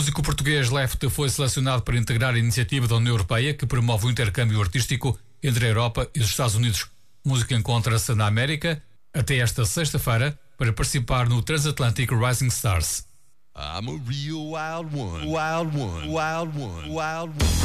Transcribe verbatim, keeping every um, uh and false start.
músico português Left foi selecionado para integrar a iniciativa da União Europeia que promove o intercâmbio artístico entre a Europa e os Estados Unidos. O músico encontra-se na América até esta sexta-feira para participar no Transatlantic Rising Stars. I'm a real wild one, wild one, wild one, wild one.